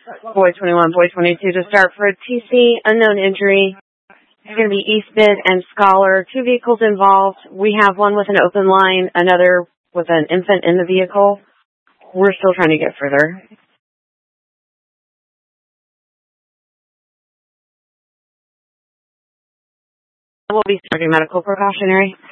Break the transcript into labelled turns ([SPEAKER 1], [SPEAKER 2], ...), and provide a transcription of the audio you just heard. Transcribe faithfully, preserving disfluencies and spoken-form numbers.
[SPEAKER 1] Boy twenty-one, boy twenty-two to start for a T C, unknown injury. It's going to be East Mid and Scholar. Two vehicles involved. We have one with an open line, another with an infant in the vehicle. We're still trying to get further. We'll be starting medical precautionary.